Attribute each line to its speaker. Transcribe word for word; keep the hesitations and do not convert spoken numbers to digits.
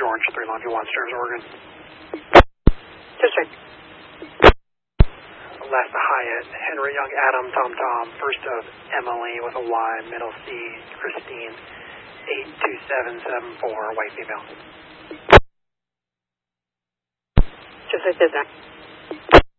Speaker 1: George, three Longview one, Stearns, Oregon.
Speaker 2: Just check.
Speaker 1: Last Hyatt, Henry Young, Adam, Tom Tom, first of Emily with a Y, middle C, Christine, eight two seven seven four, white female.
Speaker 2: Just like this,